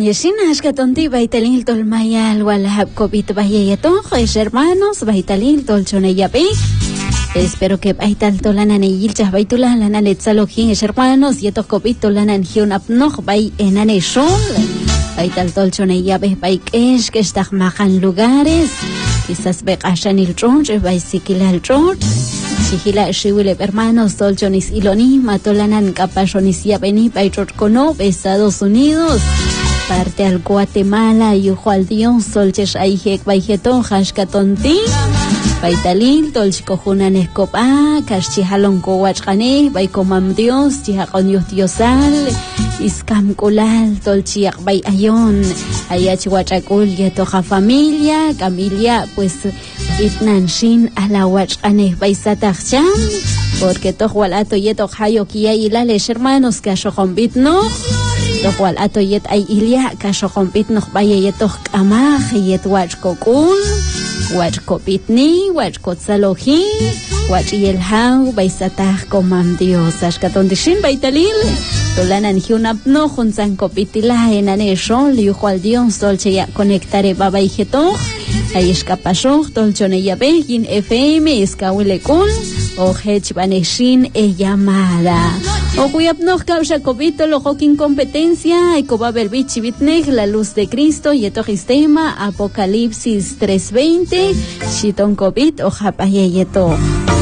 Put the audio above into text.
Yeshinas katonti baitalil tol mayal walhab COVID bayeyeton, hermanos baitalil tol choneyapi. Espero que baital tolanan yilchas baitulan lanan etzalojin hermanos yetos COVID tolanan hiun apnoch bay enane shol. Baital tol choneyapi baikesh que estag majan lugares. Quizás beqashan il tronch bay sikila el tronch. Sigila shiwile hermanos tolchonis iloni matolanan capashonis yapeni bay kono Estados Unidos. Parte al Guatemala y ojo al Dios solches aijek baijeton hashkatonti baitalin tolchikojunan escopa kaschihalon kowachkane baikomam Dios chihakon diosal iskam kulal tolchiak bay ayon ayachiwachakul yetoja familia Camilia pues itnanshin alawachkane baisatacham porque tohualato yeto hayo kiyailales hermanos kashojon bitno Tohual ato yet ay ilya kasho kompit nok baye yetok amah yet wachkokul wachkopitni wachkotsalohi wachiyelhau baisatah komam Dios ashkatondishin baitalil tolanan hiunap no junsan kopitila enane shol yuhual Dios dolce ya conectare babay jetok ay escapashoch dolchone yabe yin FM eskawilekul o hechbaneshin e llamada o cuyapnoch causa copito lo jokin competencia y cobabel bichibitneg la luz de Cristo y etojistema Apocalipsis 3:20 shiton copit o japayeyeto